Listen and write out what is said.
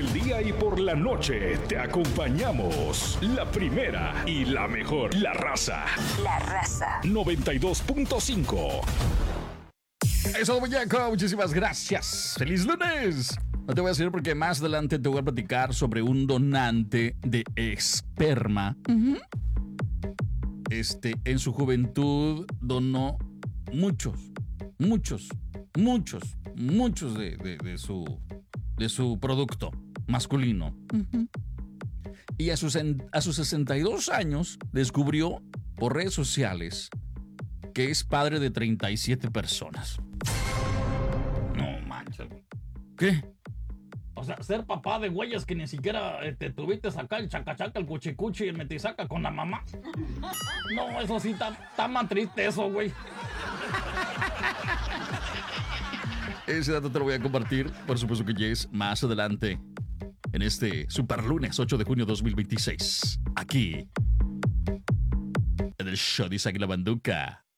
el día y por la noche te acompañamos. La primera y la mejor, La Raza. La Raza. 92.5. Eso, muñeco, muchísimas gracias. ¡Feliz lunes! No te voy a decir porque más adelante te voy a platicar sobre un donante de esperma. En su juventud donó muchos de su producto masculino. Y a sus 62 años descubrió por redes sociales que es padre de 37 personas. No manches. ¿Qué? O sea, ser papá de güeyes que ni siquiera te tuviste acá el chacachaca, el cuchicuchi y el metisaca con la mamá. No, eso sí está más triste eso, güey. Ese dato te lo voy a compartir, por supuesto que ya es más adelante, en este super lunes 8 de junio 2026, aquí, en el show de Isaac La Banduca.